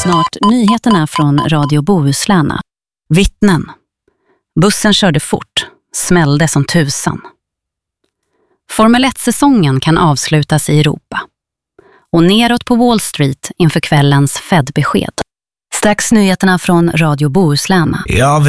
Snart nyheterna från Radio Bohuslän. Vittnen. Bussen körde fort, smällde som tusan. Formel 1-säsongen kan avslutas i Europa. Och neråt på Wall Street inför kvällens Fed-besked. Strax nyheterna från Radio Bohuslän. Ja,